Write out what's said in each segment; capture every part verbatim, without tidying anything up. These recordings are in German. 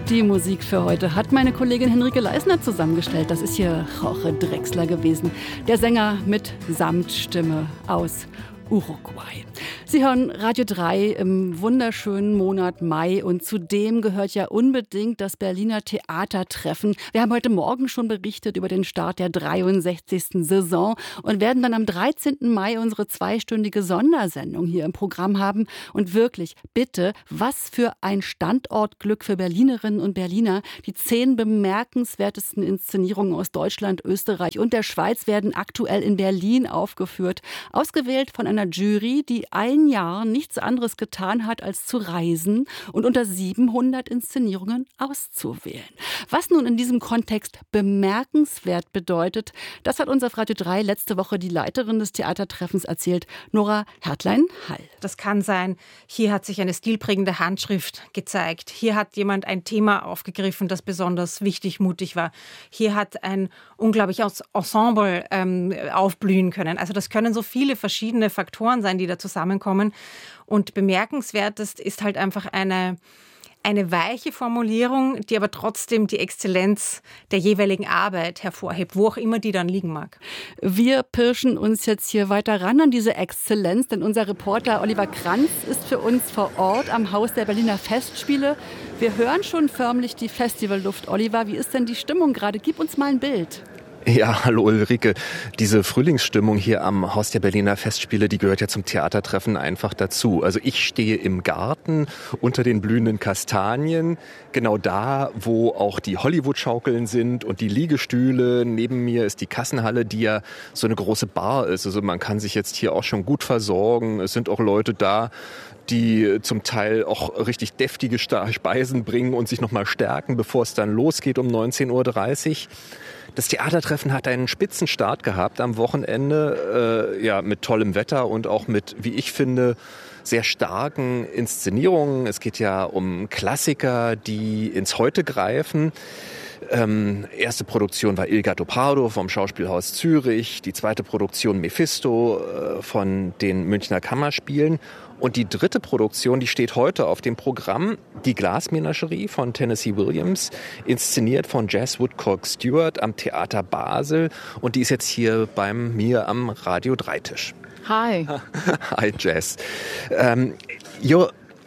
Die Musik für heute hat meine Kollegin Henrike Leisner zusammengestellt. Das ist hier Jorge Drexler gewesen, der Sänger mit Samtstimme aus Uruguay. Sie hören Radio drei im wunderschönen Monat Mai und zudem gehört ja unbedingt das Berliner Theatertreffen. Wir haben heute Morgen schon berichtet über den Start der dreiundsechzigsten Saison und werden dann am dreizehnten Mai unsere zweistündige Sondersendung hier im Programm haben. Und wirklich, bitte, was für ein Standortglück für Berlinerinnen und Berliner. Die zehn bemerkenswertesten Inszenierungen aus Deutschland, Österreich und der Schweiz werden aktuell in Berlin aufgeführt. Ausgewählt von einer Jury, die ein Jahr nichts anderes getan hat, als zu reisen und unter siebenhundert Inszenierungen auszuwählen. Was nun in diesem Kontext bemerkenswert bedeutet, das hat uns auf Radio drei letzte Woche die Leiterin des Theatertreffens erzählt, Nora Hertlein-Hall. Das kann sein, hier hat sich eine stilprägende Handschrift gezeigt. Hier hat jemand ein Thema aufgegriffen, das besonders wichtig, mutig war. Hier hat ein unglaubliches Ensemble ähm, aufblühen können. Also das können so viele verschiedene Faktoren sein, die da zusammenkommen. Und bemerkenswertest ist halt einfach eine, eine weiche Formulierung, die aber trotzdem die Exzellenz der jeweiligen Arbeit hervorhebt, wo auch immer die dann liegen mag. Wir pirschen uns jetzt hier weiter ran an diese Exzellenz, denn unser Reporter Oliver Kranz ist für uns vor Ort am Haus der Berliner Festspiele. Wir hören schon förmlich die Festivalluft. Oliver, wie ist denn die Stimmung gerade? Gib uns mal ein Bild. Ja, hallo Ulrike. Diese Frühlingsstimmung hier am Haus der Berliner Festspiele, die gehört ja zum Theatertreffen einfach dazu. Also ich stehe im Garten unter den blühenden Kastanien, genau da, wo auch die Hollywood-Schaukeln sind und die Liegestühle. Neben mir ist die Kassenhalle, die ja so eine große Bar ist. Also man kann sich jetzt hier auch schon gut versorgen. Es sind auch Leute da, die zum Teil auch richtig deftige Speisen bringen und sich nochmal stärken, bevor es dann losgeht um neunzehn Uhr dreißig. Das Theatertreffen hat einen Spitzenstart gehabt am Wochenende, äh, ja, mit tollem Wetter und auch mit, wie ich finde, sehr starken Inszenierungen. Es geht ja um Klassiker, die ins Heute greifen. Ähm, erste Produktion war Il Gatto Pardo vom Schauspielhaus Zürich, die zweite Produktion Mephisto äh, von den Münchner Kammerspielen. Und die dritte Produktion, die steht heute auf dem Programm, die Glasmenagerie von Tennessee Williams, inszeniert von Jazz Woodcock Stewart am Theater Basel. Und die ist jetzt hier bei mir am Radio drei Tisch. Hi. Hi, Jazz. Um, you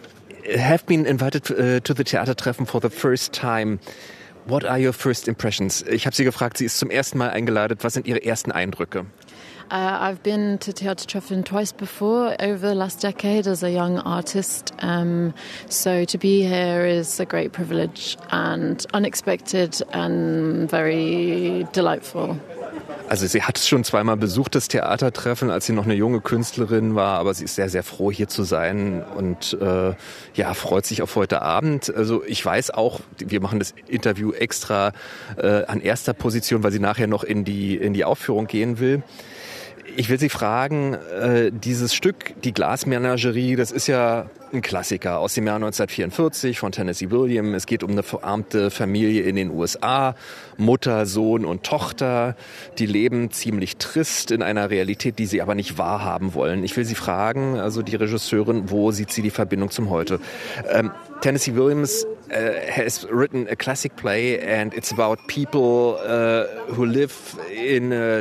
have been invited uh, to the Theatertreffen for the first time. What are your first impressions? Ich habe Sie gefragt, sie ist zum ersten Mal eingeladen. Was sind Ihre ersten Eindrücke? Uh, I've been to Theatertreffen twice before over the last decade as a young artist. Um, so to be here is a great privilege and unexpected and very delightful. Also sie hat es schon zweimal besucht, das Theatertreffen, als sie noch eine junge Künstlerin war, aber sie ist sehr, sehr froh, hier zu sein und äh, ja, freut sich auf heute Abend. Also ich weiß auch, wir machen das Interview extra äh, an erster Position, weil sie nachher noch in die, in die Aufführung gehen will. Ich will Sie fragen, äh, dieses Stück, die Glasmenagerie, das ist ja ein Klassiker aus dem Jahr neunzehnhundertvierundvierzig von Tennessee Williams. Es geht um eine verarmte Familie in den U S A, Mutter, Sohn und Tochter. Die leben ziemlich trist in einer Realität, die sie aber nicht wahrhaben wollen. Ich will Sie fragen, also die Regisseurin, wo sieht sie die Verbindung zum Heute? Ähm, Tennessee Williams uh, has written a classic play and it's about people uh, who live in a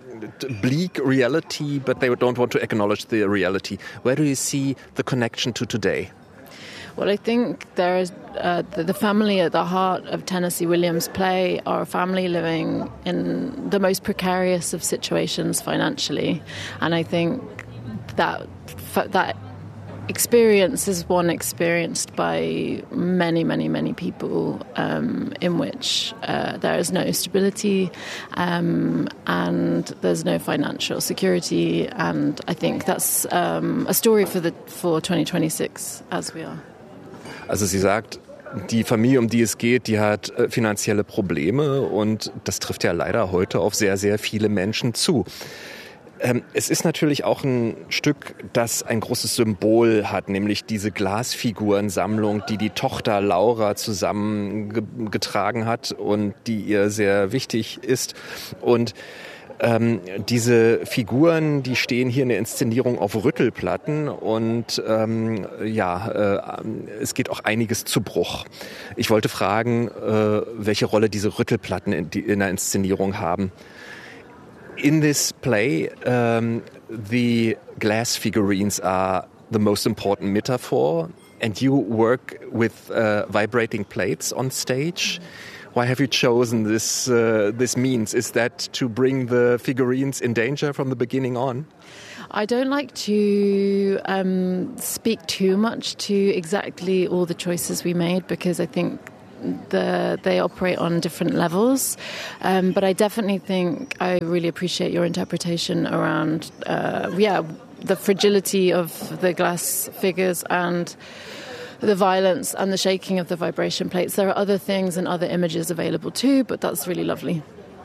bleak reality, but they don't want to acknowledge the reality. Where do you see the connection to today? Well, I think there is uh, the, the family at the heart of Tennessee Williams' play are a family living in the most precarious of situations financially, and I think that that experience is one experienced by many, many, many people um, in which uh, there is no stability um, and there's no financial security, and I think that's um, a story for the for twenty twenty-six as we are. Also sie sagt, die Familie, um die es geht, die hat äh, finanzielle Probleme und das trifft ja leider heute auf sehr, sehr viele Menschen zu. Ähm, es ist natürlich auch ein Stück, das ein großes Symbol hat, nämlich diese Glasfigurensammlung, die die Tochter Laura zusammengetragen hat und die ihr sehr wichtig ist. Und Ähm, diese Figuren, die stehen hier in der Inszenierung auf Rüttelplatten und ähm, ja, äh, es geht auch einiges zu Bruch. Ich wollte fragen, äh, welche Rolle diese Rüttelplatten in, die, in der Inszenierung haben. In this play, um, the glass figurines are the most important metaphor, and you work with uh, vibrating plates on stage. Why have you chosen this uh, this means? Is that to bring the figurines in danger from the beginning on? I don't like to um, speak too much to exactly all the choices we made because I think the, they operate on different levels. Um, but I definitely think I really appreciate your interpretation around, uh, yeah, the fragility of the glass figures and the violence and the shaking of the vibration plates. There are other things and other images available too, but that's really lovely.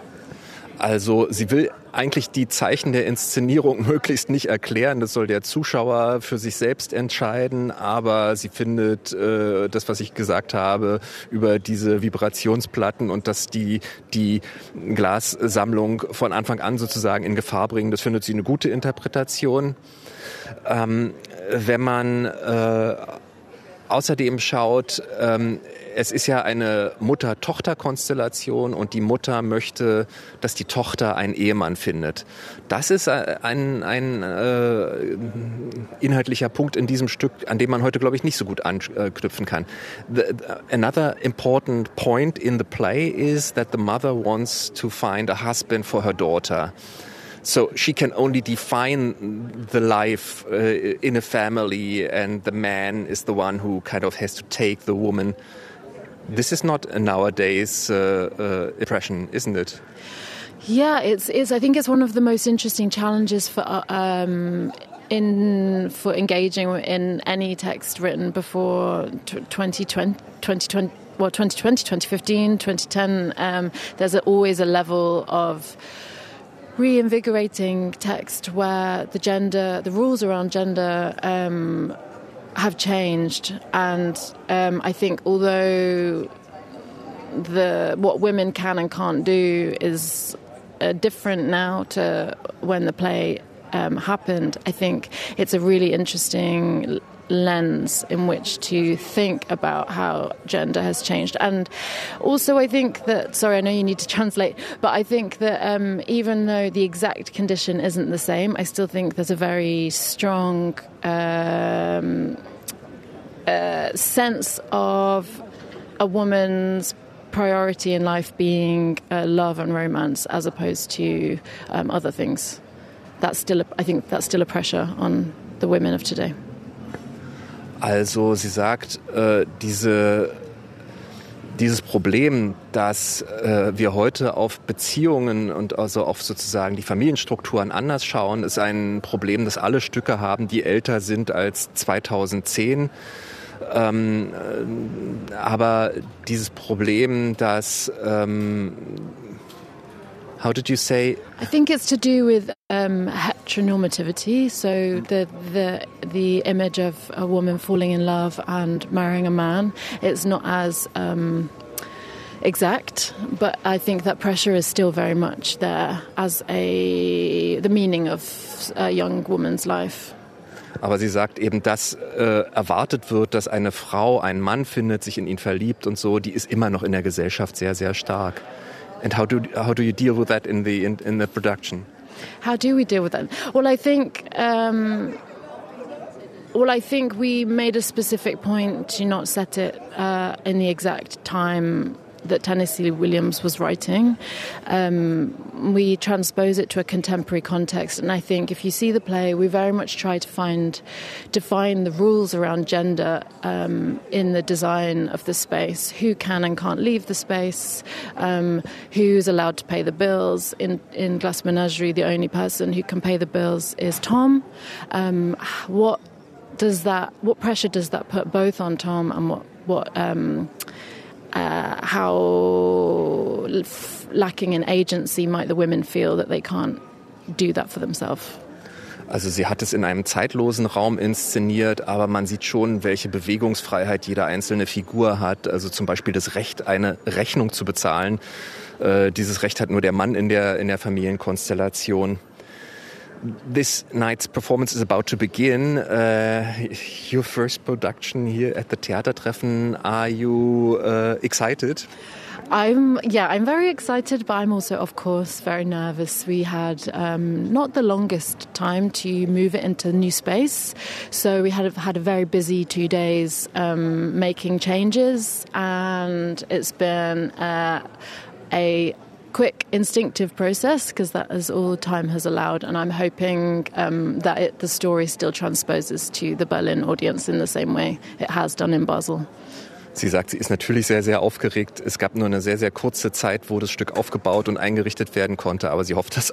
Also sie will eigentlich die Zeichen der Inszenierung möglichst nicht erklären. Das soll der Zuschauer für sich selbst entscheiden. Aber sie findet äh, das, was ich gesagt habe, über diese Vibrationsplatten und dass die die Glassammlung von Anfang an sozusagen in Gefahr bringen, das findet sie eine gute Interpretation. Ähm, wenn man äh, außerdem schaut, ähm, es ist ja eine Mutter-Tochter-Konstellation und die Mutter möchte, dass die Tochter einen Ehemann findet. Das ist ein, ein äh, inhaltlicher Punkt in diesem Stück, an dem man heute, glaube ich, nicht so gut anknüpfen kann. The, another important point in the play is that the mother wants to find a husband for her daughter. So she can only define the life uh, in a family, and the man is the one who kind of has to take the woman. This is not a nowadays uh, uh, impression, isn't it? Yeah, it's, it's. I think it's one of the most interesting challenges for um, in for engaging in any text written before twenty twenty, twenty twenty, well, twenty twenty, twenty fifteen, twenty ten. Um, there's a, always a level of reinvigorating text where the gender, the rules around gender um, have changed. And um, I think although the what women can and can't do is uh, different now to when the play um, happened, I think it's a really interesting lens in which to think about how gender has changed. And also I think that, sorry, I know you need to translate, but I think that um, even though the exact condition isn't the same, I still think there's a very strong um, uh, sense of a woman's priority in life being uh, love and romance as opposed to um, other things. That's still, a, I think that's still a pressure on the women of today. Also sie sagt, äh, diese, dieses Problem, dass äh, wir heute auf Beziehungen und also auf sozusagen die Familienstrukturen anders schauen, ist ein Problem, das alle Stücke haben, die älter sind als zweitausendzehn. Ähm, äh, aber dieses Problem, dass ähm, how did you say? I think it's to do with um, heteronormativity. So the the the image of a woman falling in love and marrying a man. It's not as um, exact, but I think that pressure is still very much there as a the meaning of a young woman's life. Aber sie sagt eben, dass äh, erwartet wird, dass eine Frau einen Mann findet, sich in ihn verliebt und so, die ist immer noch in der Gesellschaft sehr, sehr stark. And how do how do you deal with that in the in, in the production? How do we deal with that? Well, I think um, well, I think we made a specific point to not set it uh, in the exact time that Tennessee Williams was writing. Um, we transpose it to a contemporary context, and I think if you see the play, we very much try to find, define the rules around gender um, in the design of the space. Who can and can't leave the space? Um, who's allowed to pay the bills? In in Glass Menagerie, the only person who can pay the bills is Tom. Um, what does that? What pressure does that put both on Tom and what what? Um, Uh, how f- lacking in agency might the women feel that they can't do that for themselves? Also sie hat es in einem zeitlosen Raum inszeniert, aber man sieht schon, welche Bewegungsfreiheit jede einzelne Figur hat. Also zum Beispiel das Recht, eine Rechnung zu bezahlen. Äh, dieses Recht hat nur der Mann in der, in der Familienkonstellation. This night's performance is about to begin. Uh, your first production here at the Theatertreffen. Are you uh, excited? I'm yeah, I'm very excited, but I'm also, of course, very nervous. We had um, not the longest time to move it into new space, so we had had a very busy two days um, making changes, and it's been uh, a quick, instinctive process because that is all time has allowed, and I'm hoping um, that it, the story still transposes to the Berlin audience in the same way it has done in Basel. Sie sagt, sie ist natürlich sehr, sehr aufgeregt. Es gab nur eine sehr, sehr kurze Zeit, wo das Stück aufgebaut und eingerichtet werden konnte. Aber sie hofft, dass